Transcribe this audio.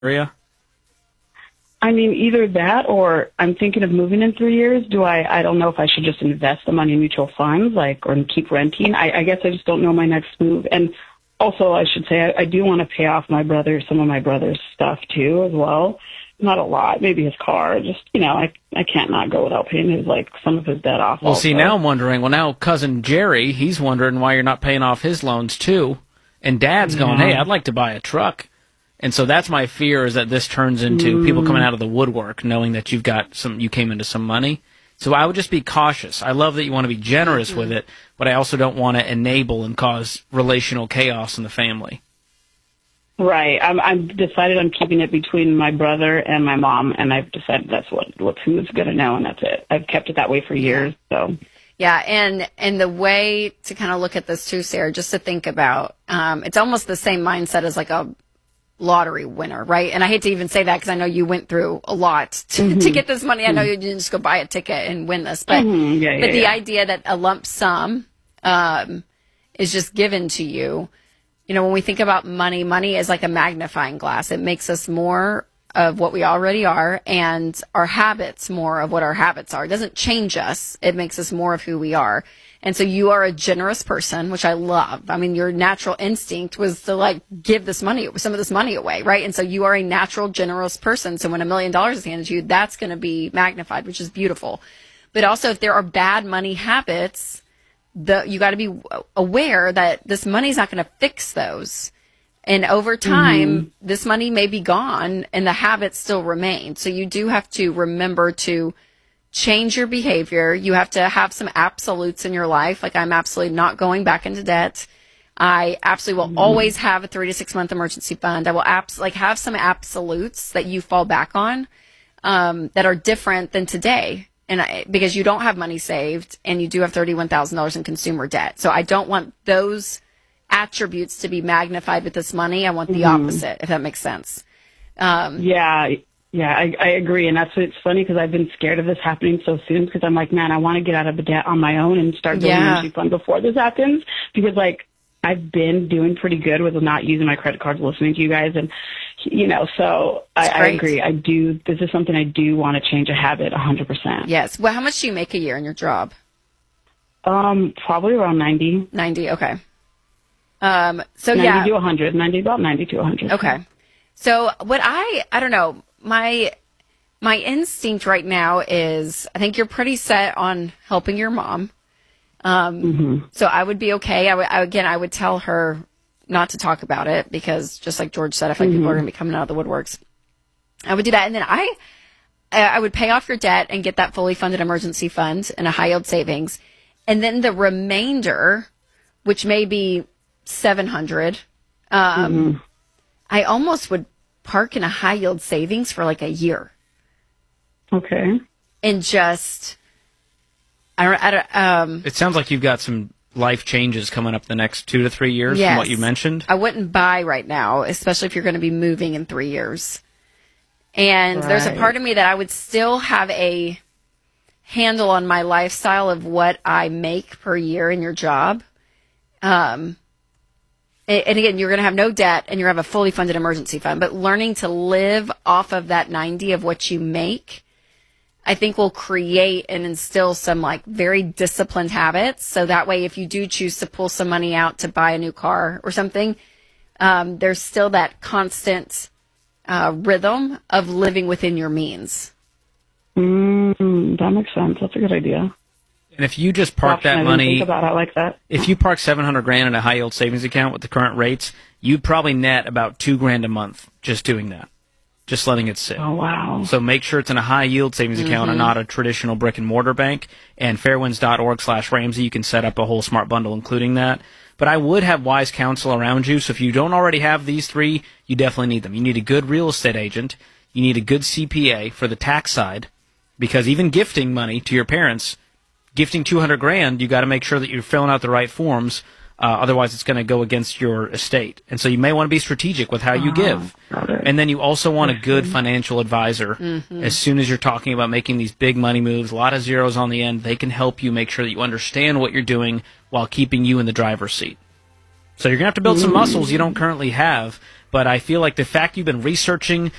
area? I mean, either that or I'm thinking of moving in 3 years. I don't know if I should just invest the money in mutual funds, or keep renting. I guess I just don't know my next move. And also, I should say, I do want to pay off some of my brother's stuff too, as well. Not a lot, maybe his car. Just, I can't not go without paying some of his debt off. Well, see, now I'm wondering, now cousin Jerry, he's wondering why you're not paying off his loans too. And Dad's going, hey, I'd like to buy a truck. And so that's my fear, is that this turns into people coming out of the woodwork knowing that you came into some money. So I would just be cautious. I love that you want to be generous with it, but I also don't want to enable and cause relational chaos in the family. Right. I'm decided I'm keeping it between my brother and my mom, and I've decided that's who's going to know, and that's it. I've kept it that way for years. So. Yeah, and the way to kind of look at this too, Sarah, just to think about, it's almost the same mindset as like a lottery winner, right? And I hate to even say that because I know you went through a lot to get this money. I know you didn't just go buy a ticket and win this, but the idea that a lump sum is just given to you. When we think about money is like a magnifying glass. It makes us more of what we already are, and our habits more of what our habits are. It doesn't change us. It makes us more of who we are. And so you are a generous person, which I love. I mean, your natural instinct was to give some of this money away, right? And so you are a natural generous person. So when $1 million is handed to you, that's going to be magnified, which is beautiful. But also, if there are bad money habits, you got to be aware that this money is not going to fix those. And over time, this money may be gone and the habits still remain. So you do have to remember to change your behavior. You have to have some absolutes in your life. Like, I'm absolutely not going back into debt. I absolutely will always have a 3 to 6 month emergency fund. I will have some absolutes that you fall back on that are different than today. And because you don't have money saved and you do have $31,000 in consumer debt. So I don't want those attributes to be magnified with this money. I want the opposite, if that makes sense. Yeah, I agree. And it's funny because I've been scared of this happening so soon, because I'm like, man, I want to get out of the debt on my own and start building an emergency fund before this happens, because I've been doing pretty good with not using my credit cards, listening to you guys. And, so I agree. This is something I do want to change, a habit 100%. Yes. Well, how much do you make a year in your job? Probably around 90. 90. Okay. 90 to 100, about 90 to 100. Okay. So what I don't know, my instinct right now is, I think you're pretty set on helping your mom. So I would be okay. I would tell her not to talk about it, because just like George said, I feel like people are going to be coming out of the woodworks. I would do that. And then I would pay off your debt and get that fully funded emergency fund and a high yield savings. And then the remainder, which may be $700, I almost would park in a high yield savings for a year. Okay. And just, it sounds like you've got some life changes coming up the next 2 to 3 years from what you mentioned. I wouldn't buy right now, especially if you're going to be moving in 3 years. And there's a part of me that I would still have a handle on my lifestyle of what I make per year in your job. And again, you're going to have no debt and you're going to have a fully funded emergency fund, but learning to live off of that 90 of what you make, I think will create and instill some very disciplined habits. So that way, if you do choose to pull some money out to buy a new car or something, there's still that constant rhythm of living within your means. That makes sense. That's a good idea. And if you just park that money, think about it like that. If you park $700,000 in a high yield savings account with the current rates, you'd probably net about $2,000 a month just doing that, just letting it sit. Oh wow! So make sure it's in a high yield savings account and not a traditional brick and mortar bank. And fairwinds.org/Ramsey, you can set up a whole smart bundle including that. But I would have wise counsel around you. So if you don't already have these three, you definitely need them. You need a good real estate agent. You need a good CPA for the tax side, because even gifting money to your parents, gifting $200,000, you got to make sure that you're filling out the right forms. Otherwise, it's going to go against your estate. And so you may want to be strategic with how you give. And then you also want a good financial advisor. As soon as you're talking about making these big money moves, a lot of zeros on the end, they can help you make sure that you understand what you're doing while keeping you in the driver's seat. So you're going to have to build some muscles you don't currently have. But I feel like the fact you've been researching